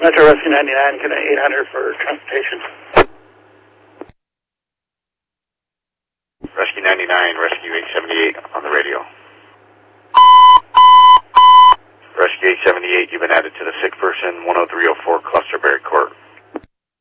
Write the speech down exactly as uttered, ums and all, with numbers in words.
Metro Rescue ninety-nine, can I eight hundred for transportation? Rescue ninety-nine, Rescue eight seventy-eight on the radio. Rescue eight seventy-eight, you've been added to the sick person one oh three oh four Cluster Berry Court.